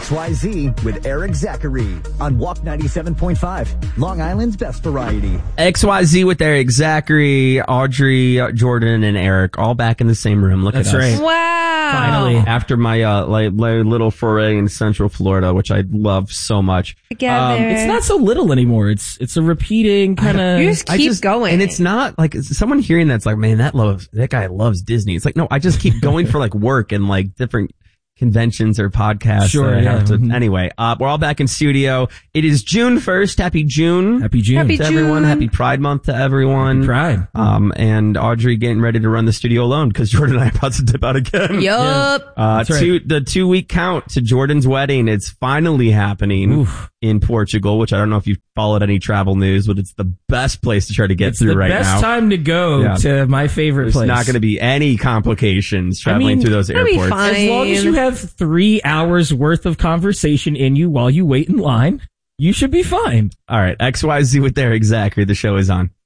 XYZ with Eric Zachary on Walk 97.5, Long Island's best variety. XYZ with Eric Zachary, Audrey, Jordan, and Eric all back in the same room. Look at us. That's right. Wow. Finally. After my my little foray in Central Florida, which I love so much. Together. It's not so little anymore. It's a repeating kind of. You just keep going. And it's not like someone hearing that's like, man, that guy loves Disney. It's like, no, I just keep going for like work and like different conventions or podcasts. Sure, that I have to. Mm-hmm. Anyway, we're all back in studio. It is June 1st. Happy June. Happy June. Happy to everyone. June. Happy Pride Month to everyone. Pride. And Audrey getting ready to run the studio alone because Jordan and I are about to dip out again. Yup. That's right. The 2-week count to Jordan's wedding. It's finally happening in Portugal, which I don't know if you've followed any travel news, but it's the best place to try to get through right now. It's the best time to go to my favorite place. There's not going to be any complications traveling through those it'll be airports. fine. As long as you have 3 hours worth of conversation in you while you wait in line, you should be fine. All right. XYZ with Eric Zachary. The show is on.